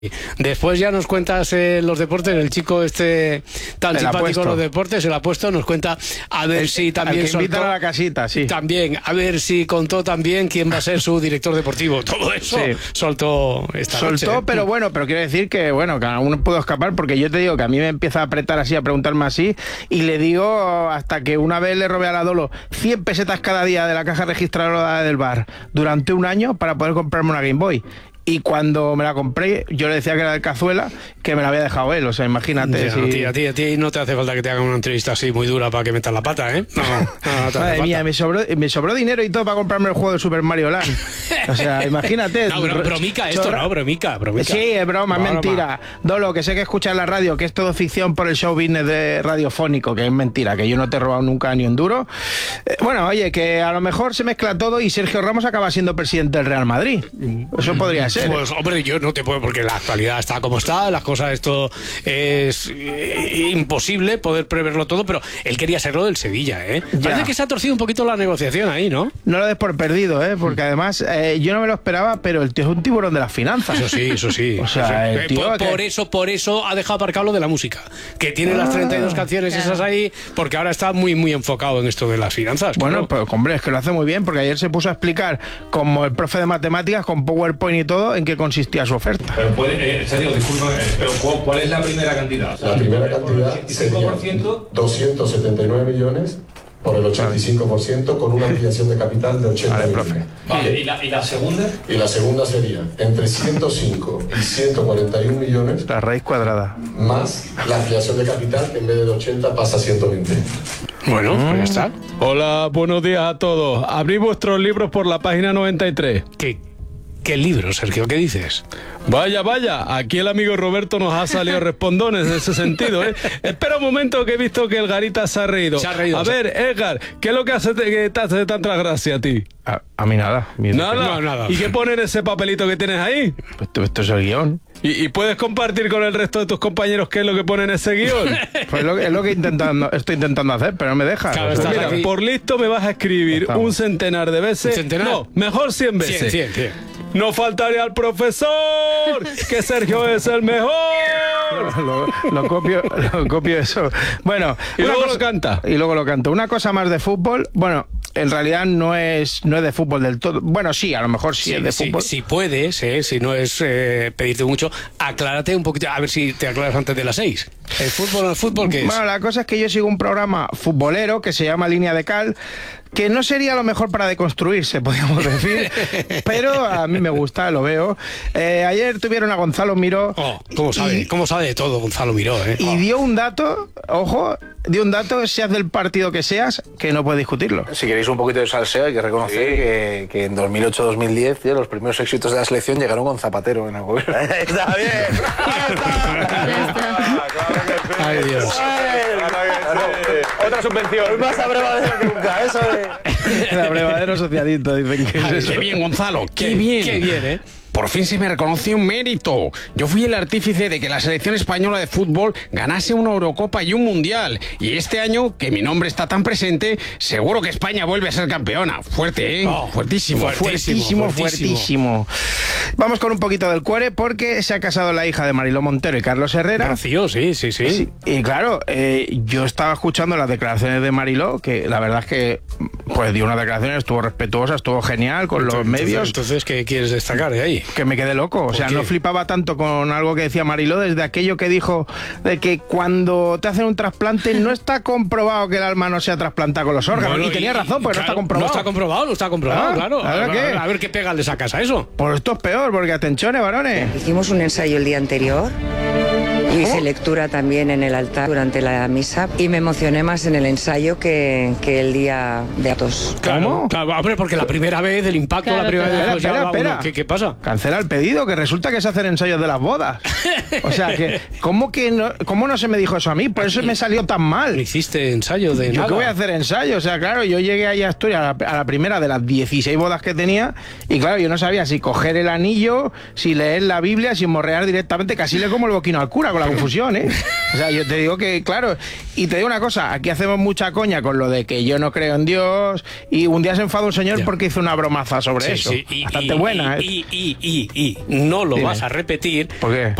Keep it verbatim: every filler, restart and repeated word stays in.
Después ya nos cuentas eh, los deportes, el chico este tan El simpático apuesto. en los deportes, el apuesto, nos cuenta a ver El- si también al que invita soltó, a la casita, sí. también, a ver si contó también quién va a ser su director deportivo. Todo eso Sí. soltó esta Soltó, noche, ¿eh? pero bueno, pero quiero decir que, bueno, que aún no puedo escapar porque yo te digo que a mí me empieza a apretar así, a preguntarme así, y le digo hasta que una vez le robé a la Dolo cien pesetas cada día de la caja registradora del bar durante un año para poder comprarme una Game Boy. Y cuando me la compré, yo le decía que era de Cazuela, que me la había dejado él. O sea, imagínate. Ya, si... a, ti, a, ti, a ti no te hace falta que te hagan una entrevista así muy dura para que metas la pata, ¿eh? No, no, no te hace Madre falta. mía, me sobró, me sobró dinero y todo para comprarme el juego de Super Mario Land. O sea, imagínate. No, bro, bromica esto, Chorra- ¿no? Bromica, bromica. Sí, es broma, es Broma. mentira. Dolo, que sé que escuchas la radio, que es todo ficción por el show business de radiofónico, que es mentira, que yo no te he robado nunca ni un duro. Eh, bueno, oye, que a lo mejor se mezcla todo y Sergio Ramos acaba siendo presidente del Real Madrid. Eso podría ser. Pues hombre, yo no te puedo, porque la actualidad está como está, las cosas, esto es eh, imposible poder preverlo todo, pero él quería serlo del Sevilla, ¿eh? Ya. Parece que se ha torcido un poquito la negociación ahí, ¿no? No lo des por perdido, ¿eh? Porque además eh, yo no me lo esperaba, pero el tío es un tiburón de las finanzas. Eso sí, eso sí. O sea, Eso- el tío por, que- por eso, por eso ha dejado aparcado lo de la música, que tiene las treinta y dos canciones claro. esas ahí, porque ahora está muy, muy enfocado en esto de las finanzas. Bueno, claro. pues hombre, es que lo hace muy bien, porque ayer se puso a explicar, como el profe de matemáticas, con PowerPoint y todo, en qué consistía su oferta. Pero puede, eh, Sergio, disculpa, eh, pero ¿cuál, cuál es la primera cantidad? La primera cantidad ¿El sería veinticinco por ciento? doscientos setenta y nueve millones por el ochenta y cinco por ciento con una ampliación de capital de ochenta Vale, millones. profe. Vale, ¿y la, y la segunda? Y la segunda sería entre ciento cinco y ciento cuarenta y un millones La raíz cuadrada. más la ampliación de capital, que en vez de ochenta pasa a ciento veinte. Bueno, pues ya está. Hola, buenos días a todos. Abrí vuestros libros por la página noventa y tres. ¿Qué, qué libro, Sergio? ¿Qué dices? Vaya, vaya, aquí el amigo Roberto nos ha salido respondones en ese sentido, ¿eh? Espera un momento que he visto que el Garita se ha reído. Se ha reído, A se- ver, Edgar, ¿qué es lo que hace que te hace tanta gracia a ti? A, a mí nada. Mira, Nada. No, nada. ¿Y qué pone en ese papelito que tienes ahí? Esto, esto es el guión. ¿Y, y puedes compartir con el resto de tus compañeros qué es lo que pone en ese guión? Pues lo, que- es lo que intentando, estoy intentando hacer, pero no me deja. Claro, O sea, estás Mira, aquí. por listo me vas a escribir Estamos. un centenar de veces. ¿Un centenar? No, mejor cien veces. Cien, cien, cien. No faltaría al profesor, que Sergio es el mejor. lo, lo copio, lo copio eso. Bueno, Y una luego lo canta. Y luego lo canto. Una cosa más de fútbol. Bueno, en realidad no es no es de fútbol del todo. Bueno, sí, a lo mejor sí, Sí, es de sí, fútbol. si puedes, eh, si no es eh, pedirte mucho, aclárate un poquito, a ver si te aclaras antes de las seis. ¿El fútbol el fútbol qué es? Bueno, la cosa es que yo sigo un programa futbolero que se llama Línea de Cal, que no sería lo mejor para deconstruirse, podríamos decir, pero a mí me gusta, lo veo. Eh, ayer tuvieron a Gonzalo Miró. Oh, ¿cómo sabe? y- ¿Cómo sabe de todo Gonzalo Miró, eh? Y Oh. dio un dato, ojo, dio un dato, seas del partido que seas, que no puede discutirlo. Si queréis un poquito de salseo, hay que reconocer que, que en dos mil ocho dos mil diez tío, los primeros éxitos de la selección llegaron con Zapatero en el gobierno. ¡Está bien! Ay, Dios. Otra subvención. Más abrevadero que nunca, eso de... El abrevadero socialista, dicen que es Ay, eso. Qué bien, Gonzalo, qué, Qué- bien. qué bien, ¿eh? Por fin se me reconoció un mérito. Yo fui el artífice de que la selección española de fútbol ganase una Eurocopa y un Mundial. Y este año, que mi nombre está tan presente, seguro que España vuelve a ser campeona. Fuerte, ¿eh? Oh, fuertísimo. fuertísimo. Fuertísimo, fuertísimo. Vamos con un poquito del cuore porque se ha casado la hija de Mariló Montero y Carlos Herrera. Rocío, sí, sí, sí. Sí, y claro, eh, yo estaba escuchando las declaraciones de Mariló, que la verdad es que pues dio unas declaraciones, estuvo respetuosa, estuvo genial con los Entonces- medios, Entonces, ¿qué quieres destacar de ahí? que me quedé loco. O sea, qué? no flipaba tanto con algo que decía Mariló desde aquello que dijo de que cuando te hacen un trasplante no está comprobado que el alma no sea trasplantada con los órganos. Bueno, y tenía razón, porque claro, no está comprobado. No está comprobado, no está comprobado, Ah, claro. ¿ahora A ver, qué? a ver, a ver qué pega le sacas a eso. Pues esto es peor, porque atenciones, varones. Hicimos un ensayo el día anterior. Yo hice lectura también en el altar durante la misa y me emocioné más en el ensayo que, que el día de Atos. Claro, ¿Cómo? claro, hombre, porque la primera vez, el impacto, Claro, la primera claro. vez, pues ya Espera, va espera, uno, ¿qué, ¿qué pasa? Cancela el pedido, que resulta que se hacen ensayos de las bodas. O sea, que ¿cómo, que no, ¿cómo no se me dijo eso a mí? Por eso me salió tan No mal. hiciste ensayo de ¿Yo nada. qué voy a hacer ensayo? O sea, claro, yo llegué ahí a Asturias a la, a la primera de las dieciséis bodas que tenía y claro, yo no sabía si coger el anillo, si leer la Biblia, si morrear directamente, casi le como el boquino al cura con la confusión, ¿eh? O sea, yo te digo que, claro, y te digo una cosa, aquí hacemos mucha coña con lo de que yo no creo en Dios, y un día se enfadó un señor ya. porque hizo una bromaza sobre sí, eso. Sí, y, Bastante y, buena, ¿eh? Y, y, y, y, y no lo Dime. vas a repetir. ¿Por qué?